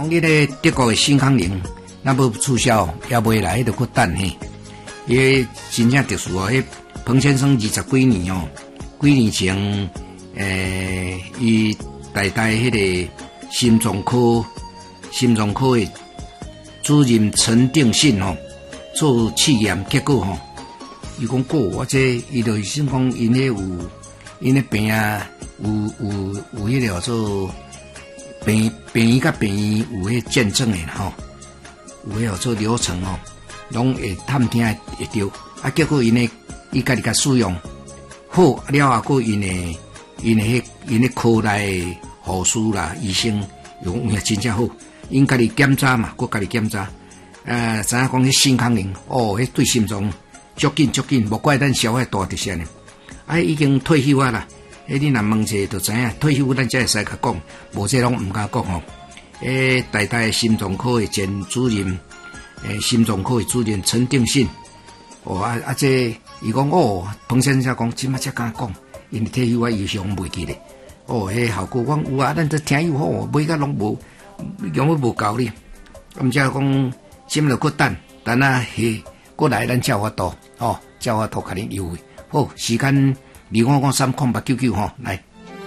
讲迄个德国的新康宁，那要促销也未来，就搁等嘿。伊真正特殊哦，迄彭先生20几年哦，几年前，伊代迄个心脏科的主任陈定信吼做试验，结果吼，伊讲我这伊就是先讲因咧病啊，有迄个叫做病医甲病医有迄见证的吼，有迄叫做流程吼，拢会探听会着，啊，结果伊家己甲使用好了啊，个因的科内护士啦、医生用也真正好，因家己检查嘛，佮家己检查，知影讲迄新康宁哦，迄对心脏足紧，无怪咱消化大直些呢。啊，已经退休啊啦，你若问者就知影，退休咱才会使甲讲，无这拢毋敢讲吼。代心脏科的前主任，心脏科的主任陈定信，这伊讲彭先生讲，即马才敢讲，因为退休啊，伊上袂记咧。迄效果我有啊，咱这听又好，买甲拢无，用无够哩。咁即讲，即马就搁等啊，过来咱才有法度，才有法度甲恁优惠。好，时间25530899吼，来。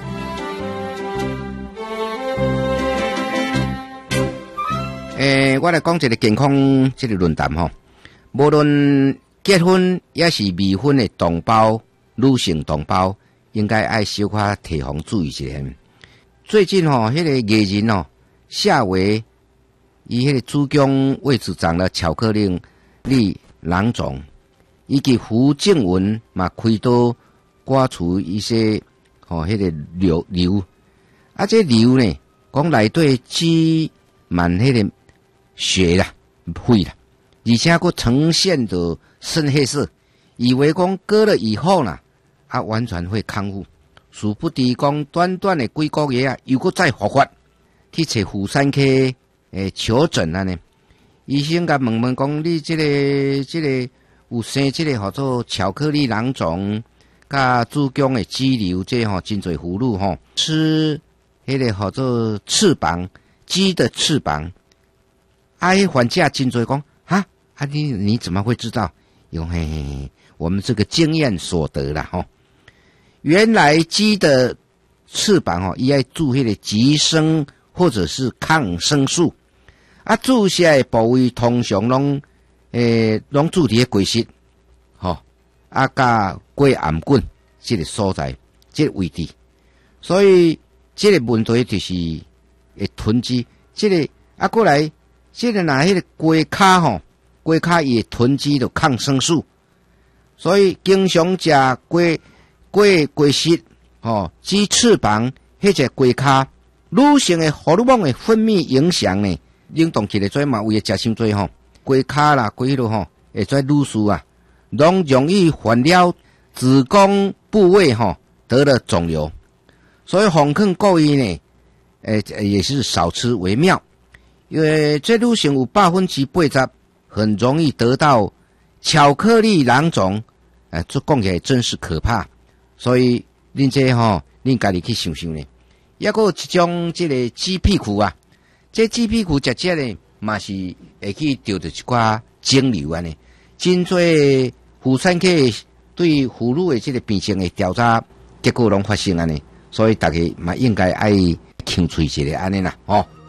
我来讲一个健康这个论坛吼，无论结婚也是未婚的同胞、女性同胞，应该爱小可提防注意一下。最近迄个艺人夏维，伊迄个子宫位置长了巧克力囊肿。以及胡静雯嘛开刀刮除一些迄个瘤，啊这瘤呢，讲内底积满迄个血啦、血啦，而且佫呈现着深黑色，以为讲割了以后呢，完全会康复，殊不知讲短短的几个月又佫再复发，去找妇产科求诊呢，医生甲问讲你这个。有生这个叫做巧克力囊肿，甲子宫的肌瘤，这真侪妇女吃迄个叫做翅膀鸡的翅膀，患者真侪讲你怎么会知道？我们这个经验所得啦原来鸡的翅膀伊爱注迄个激生或者是抗生素，注射的部位通常拢注伫个鸡翅，甲鸡颔棍这个所在，这个位置，所以这个问题就是会囤积，这个过来，这个那迄个鸡骹鸡骹伊会囤积着抗生素，所以经常食鸡翅鸡翅膀迄只鸡骹，女性的荷尔蒙的分泌影响呢，冷冻起来做嘛，为了食伤多鸡骹啦，鸡迄落会做女士拢容易患了子宫部位得了肿瘤，所以奉劝各位呢，也是少吃为妙，因为这女性有80%很容易得到巧克力囊肿，这讲起来真是可怕，所以恁这恁家己去想想呢，还有一种这个鸡屁股这鸡屁股食呢。嘛是会去得到一寡肿瘤呢，真多妇产科对妇女的这个病情的调查结果拢发生呢，所以大家嘛应该爱清楚一下安尼啦